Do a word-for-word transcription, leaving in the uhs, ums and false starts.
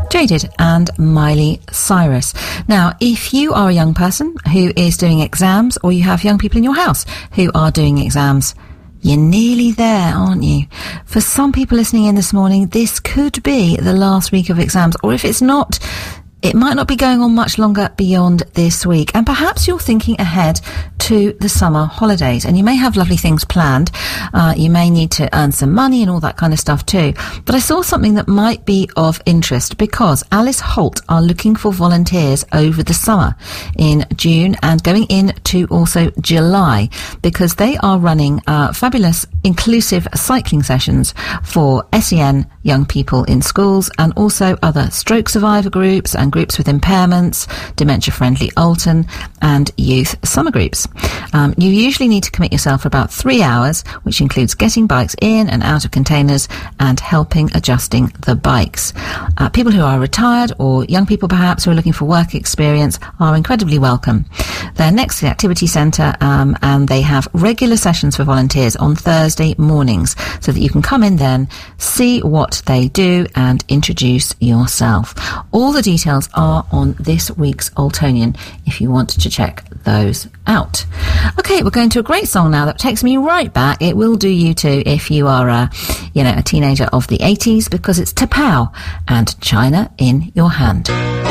Jaded and Miley Cyrus. Now, if you are a young person who is doing exams, or you have young people in your house who are doing exams, you're nearly there, aren't you? For some people listening in this morning, this could be the last week of exams, or if it's not, it might not be going on much longer beyond this week. And perhaps you're thinking ahead to the summer holidays, and you may have lovely things planned. Uh, you may need to earn some money and all that kind of stuff too. But I saw something that might be of interest, because Alice Holt are looking for volunteers over the summer in June and going into also July, because they are running uh, fabulous inclusive cycling sessions for S E N young people in schools, and also other stroke survivor groups and groups with impairments, dementia-friendly Alton, and youth summer groups. Um, you usually need to commit yourself for about three hours, which includes getting bikes in and out of containers and helping adjusting the bikes. Uh, people who are retired, or young people perhaps who are looking for work experience, are incredibly welcome. They're next to the activity centre, um, and they have regular sessions for volunteers on Thursday mornings, so that you can come in then, see what they do, and introduce yourself. All the details are on this week's Altonian if you want to check those out. Okay, we're going to a great song now that takes me right back. It will do you too if you are a, you know, a teenager of the eighties, because it's T'Pau and China in Your Hand.